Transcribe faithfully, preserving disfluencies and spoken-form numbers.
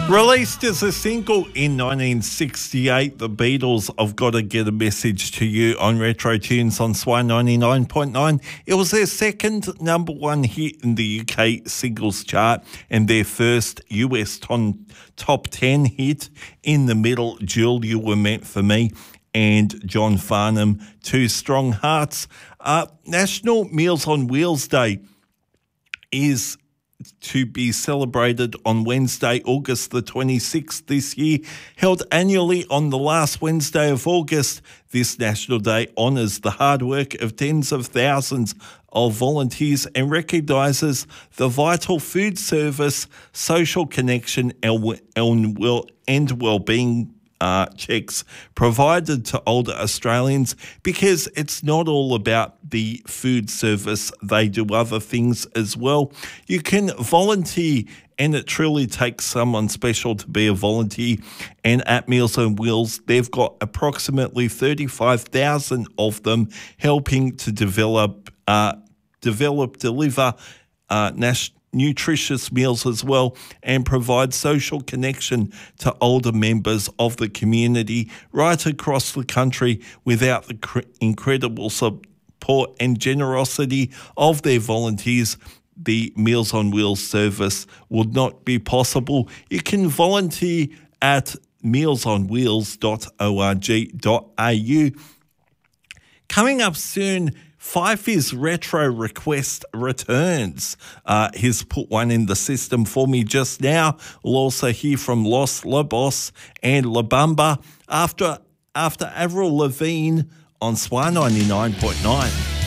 Released as a single in nineteen sixty-eight, the Beatles, I've got to get a message to you on Retro Tunes on Swan ninety-nine point nine. It was their second number one hit in the U K singles chart and their first U S ton, top ten hit. In the middle, Jewel, You Were Meant For Me, and John Farnham, Two Strong Hearts. Uh, National Meals on Wheels Day is to be celebrated on Wednesday, August the twenty-sixth this year. Held annually on the last Wednesday of August, this National Day honours the hard work of tens of thousands of volunteers and recognises the vital food service, social connection and well-being Uh, checks provided to older Australians, because it's not all about the food service. They do other things as well. You can volunteer, and it truly takes someone special to be a volunteer. And at Meals on Wheels, they've got approximately thirty-five thousand of them helping to develop, uh, develop, deliver uh, national nutritious meals as well, and provide social connection to older members of the community right across the country. Without the cr- incredible support and generosity of their volunteers, the Meals on Wheels service would not be possible. You can volunteer at meals on wheels dot org dot a u. Coming up soon, Fifey's retro request returns. Uh, he's put one in the system for me just now. We'll also hear from Los Lobos and La Bamba after, after Avril Lavigne on Swan ninety-nine point nine.